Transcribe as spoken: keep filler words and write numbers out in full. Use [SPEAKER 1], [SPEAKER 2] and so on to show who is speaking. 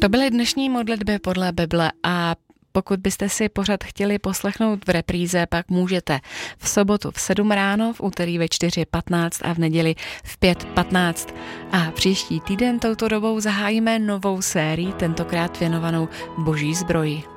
[SPEAKER 1] To byly dnešní modlitby podle Bible a pokud byste si pořad chtěli poslechnout v repríze, pak můžete v sobotu v sedm ráno, v úterý ve čtyři patnáct a v neděli v pět patnáct. A příští týden touto dobou zahájíme novou sérii, tentokrát věnovanou Boží zbroji.